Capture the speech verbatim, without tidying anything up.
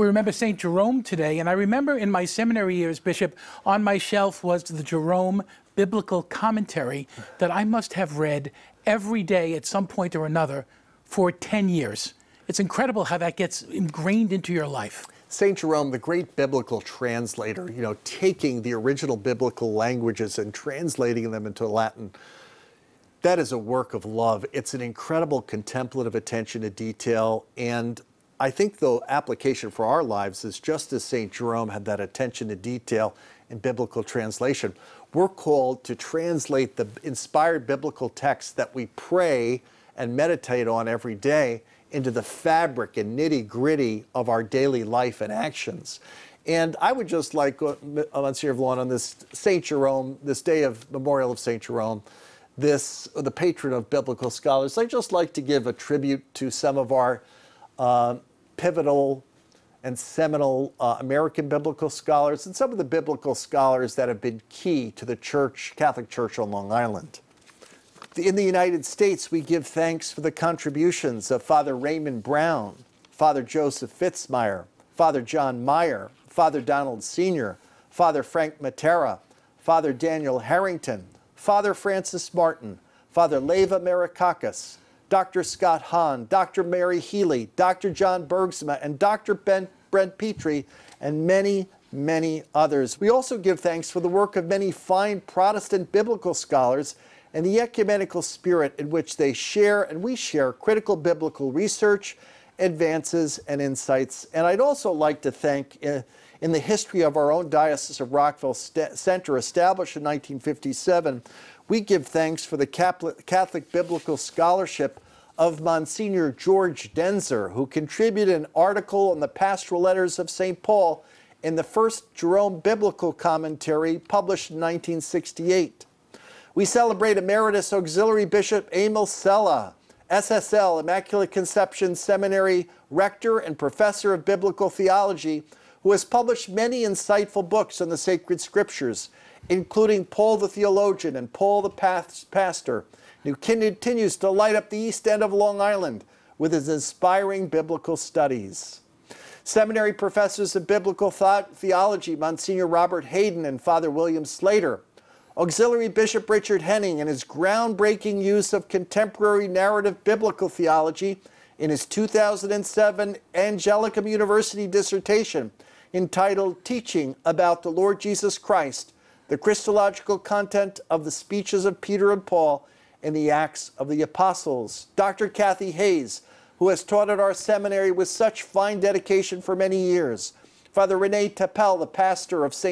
We remember Saint Jerome today, and I remember in my seminary years, Bishop, on my shelf was the Jerome Biblical Commentary that I must have read every day at some point or another for ten years. It's incredible how that gets ingrained into your life. Saint Jerome, the great biblical translator, you know, taking the original biblical languages and translating them into Latin, that is a work of love. It's an incredible contemplative attention to detail, and I think the application for our lives is just as Saint Jerome had that attention to detail in biblical translation. We're called to translate the inspired biblical texts that we pray and meditate on every day into the fabric and nitty-gritty of our daily life and actions. And I would just like, uh, Monsignor Vallone, on this Saint Jerome, this day of memorial of Saint Jerome, this uh, the patron of biblical scholars, I'd just like to give a tribute to some of our uh, pivotal and seminal uh, American biblical scholars and some of the biblical scholars that have been key to the Church, Catholic Church on Long Island. In the United States, we give thanks for the contributions of Father Raymond Brown, Father Joseph Fitzmyer, Father John Meyer, Father Donald Senior, Father Frank Matera, Father Daniel Harrington, Father Francis Martin, Father Leva Marikakis, Doctor Scott Hahn, Doctor Mary Healy, Doctor John Bergsma, and Doctor Ben, Brent Petrie, and many, many others. We also give thanks for the work of many fine Protestant biblical scholars and the ecumenical spirit in which they share and we share critical biblical research, advances, and insights. And I'd also like to thank, uh, in the history of our own Diocese of Rockville Center, established in nineteen fifty-seven, we give thanks for the Catholic Biblical Scholarship of Monsignor George Denzer, who contributed an article on the pastoral letters of Saint Paul in the first Jerome Biblical Commentary published in nineteen sixty-eight. We celebrate Emeritus Auxiliary Bishop Emil Sella, S S L, Immaculate Conception Seminary Rector and Professor of Biblical Theology, who has published many insightful books on the sacred scriptures, including Paul the Theologian and Paul the Pastor, who continues to light up the East End of Long Island with his inspiring biblical studies. Seminary professors of biblical theology, Monsignor Robert Hayden and Father William Slater, Auxiliary Bishop Richard Henning and his groundbreaking use of contemporary narrative biblical theology in his two thousand seven Angelicum University dissertation entitled Teaching About the Lord Jesus Christ, the Christological Content of the Speeches of Peter and Paul and the Acts of the Apostles. Doctor Kathy Hayes, who has taught at our seminary with such fine dedication for many years. Father Rene Tappel, the pastor of Saint